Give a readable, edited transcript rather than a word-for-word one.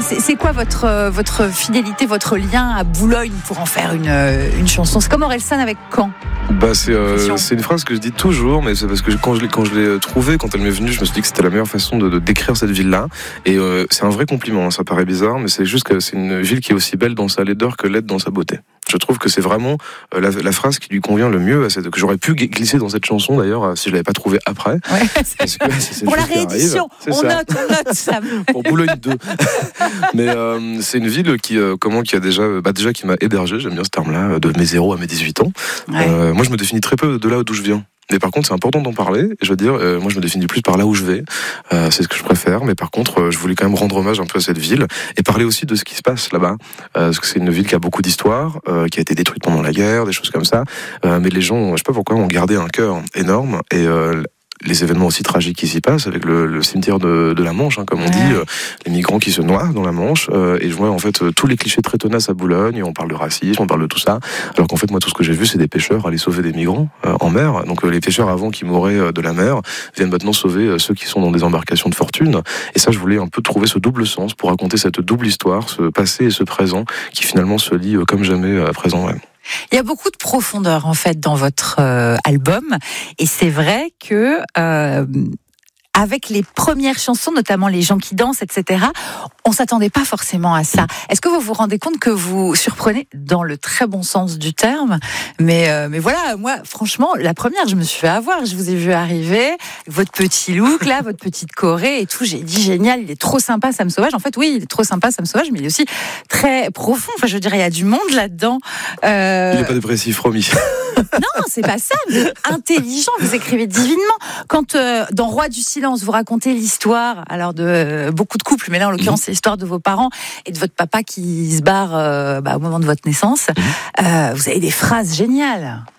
c'est quoi votre fidélité, votre lien à Boulogne pour en faire une chanson? C'est comme Orelsan avec Caen. C'est une phrase que je dis toujours, mais c'est parce que quand je l'ai trouvée, quand elle m'est venue, je me suis dit que c'était la meilleure façon de décrire cette ville-là. Et c'est un vrai compliment, ça paraît bizarre, mais c'est juste que c'est une ville qui est aussi belle dans sa laideur que laide dans sa beauté. Je trouve que c'est vraiment la phrase qui lui convient le mieux, que j'aurais pu glisser dans cette chanson d'ailleurs, si je l'avais pas trouvée après. Ouais, pour la réédition, on note ça. Pour Boulogne 2. Mais c'est une ville qui a déjà qui m'a hébergé, j'aime bien ce terme-là, de mes 0 à mes 18 ans. Ouais. Moi je me définis très peu de là d'où je viens. Mais par contre, c'est important d'en parler. Et je veux dire, moi, je me définis plus par là où je vais. C'est ce que je préfère. Mais par contre, je voulais quand même rendre hommage un peu à cette ville et parler aussi de ce qui se passe là-bas. Parce que c'est une ville qui a beaucoup d'histoire, qui a été détruite pendant la guerre, des choses comme ça. Mais les gens, je sais pas pourquoi, ont gardé un cœur énorme. Et les événements aussi tragiques qui s'y passent avec le cimetière de la Manche, comme on dit, les migrants qui se noient dans la Manche, et je vois en fait tous les clichés très tenaces à Boulogne, on parle de racisme, on parle de tout ça, alors qu'en fait moi tout ce que j'ai vu c'est des pêcheurs aller sauver des migrants en mer, donc les pêcheurs avant qui mouraient de la mer viennent maintenant sauver ceux qui sont dans des embarcations de fortune, et ça je voulais un peu trouver ce double sens pour raconter cette double histoire, ce passé et ce présent qui finalement se lie comme jamais à présent. Ouais. Il y a beaucoup de profondeur en fait dans votre album, et c'est vrai que avec les premières chansons, notamment Les gens qui dansent, etc., on s'attendait pas forcément à ça. Est-ce que vous vous rendez compte que vous surprenez dans le très bon sens du terme? Mais voilà, moi, franchement, la première, je me suis fait avoir. Je vous ai vu arriver, votre petit look là, votre petite choré et tout. J'ai dit génial, il est trop sympa, Sam Sauvage. En fait, oui, il est trop sympa, Sam Sauvage, mais il est aussi très profond. Enfin, je veux dire, il y a du monde là-dedans. Il n'est pas dépressif, promis. Non, c'est pas ça. Vous êtes intelligent, vous écrivez divinement. Quand dans Roi du silence, vous racontez l'histoire, alors de beaucoup de couples, mais là en l'occurrence c'est l'histoire de vos parents et de votre papa qui se barre au moment de votre naissance. Vous avez des phrases géniales.